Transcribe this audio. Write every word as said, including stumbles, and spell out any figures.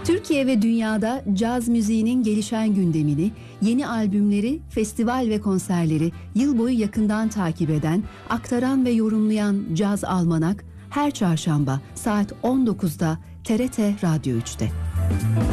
Türkiye ve dünyada caz müziğinin gelişen gündemini, yeni albümleri, festival ve konserleri yıl boyu yakından takip eden, aktaran ve yorumlayan Caz Almanak her çarşamba saat on dokuzda T R T Radyo üçte.